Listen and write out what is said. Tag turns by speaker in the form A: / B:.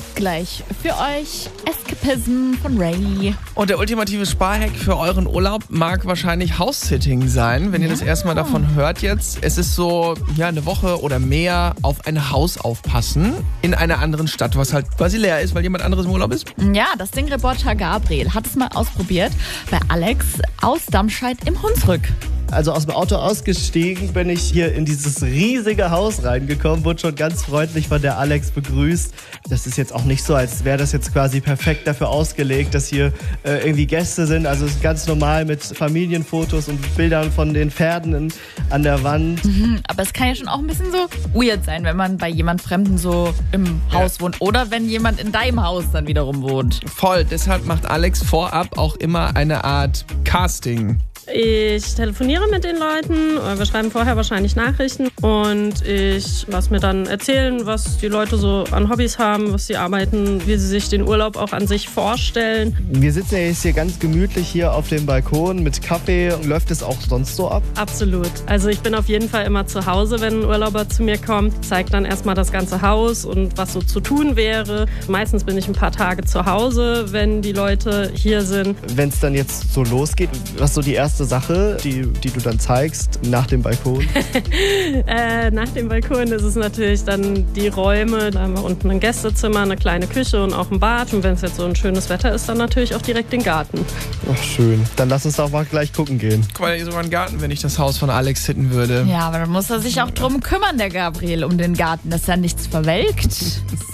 A: gleich für euch Escapism von Ray.
B: Und der ultimative Sparhack für euren Urlaub mag wahrscheinlich House-Sitting sein. Wenn ihr das erstmal davon hört jetzt, es ist so eine Woche oder mehr auf ein Haus aufpassen in einer anderen Stadt, was halt quasi leer ist, weil jemand anderes im Urlaub ist.
A: Ja, das Sing-Reporter Gabriel hat es mal ausprobiert bei Alex aus Damscheid im Hunsrück.
C: Also aus dem Auto ausgestiegen bin ich hier in dieses riesige Haus reingekommen, wurde schon ganz freundlich von der Alex begrüßt. Das ist jetzt auch nicht so, als wäre das jetzt quasi perfekt dafür ausgelegt, dass hier irgendwie Gäste sind. Also es ist ganz normal mit Familienfotos und Bildern von den Pferden an der Wand.
A: Aber es kann ja schon auch ein bisschen so weird sein, wenn man bei jemand Fremden so im Haus wohnt oder wenn jemand in deinem Haus dann wiederum wohnt.
B: Voll, deshalb macht Alex vorab auch immer eine Art Casting.
D: Ich telefoniere mit den Leuten, wir schreiben vorher wahrscheinlich Nachrichten und ich lasse mir dann erzählen, was die Leute so an Hobbys haben, was sie arbeiten, wie sie sich den Urlaub auch an sich vorstellen.
C: Wir sitzen ja jetzt hier ganz gemütlich hier auf dem Balkon mit Kaffee. Läuft es auch sonst so ab?
D: Absolut. Also ich bin auf jeden Fall immer zu Hause, wenn ein Urlauber zu mir kommt. Zeige dann erstmal das ganze Haus und was so zu tun wäre. Meistens bin ich ein paar Tage zu Hause, wenn die Leute hier sind.
C: Wenn es dann jetzt so losgeht, was so die erste Sache, die du dann zeigst nach dem Balkon?
D: Nach dem Balkon ist es natürlich dann die Räume. Da haben wir unten ein Gästezimmer, eine kleine Küche und auch ein Bad. Und wenn es jetzt so ein schönes Wetter ist, dann natürlich auch direkt den Garten.
C: Ach, schön. Dann lass uns doch mal gleich gucken gehen.
B: Guck mal, hier sogar einen Garten, wenn ich das Haus von Alex hitten würde.
A: Ja, aber dann muss er sich auch drum kümmern, der Gabriel, um den Garten, dass er nichts verwelkt.